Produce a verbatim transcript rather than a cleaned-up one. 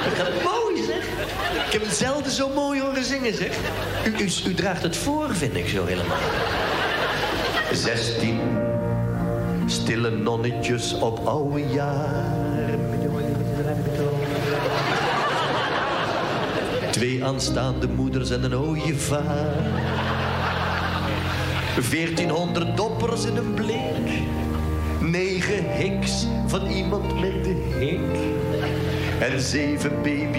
Dat gaat mooi, zeg. Ik heb hem zelden zo mooi horen zingen, zeg. U, u, u draagt het voor, vind ik zo helemaal. Zestien stille nonnetjes op oude jaren. Twee aanstaande moeders en een ooievaar. Veertienhonderd doppers in een blik. Negen hiks van iemand met de hik. En zeven baby's.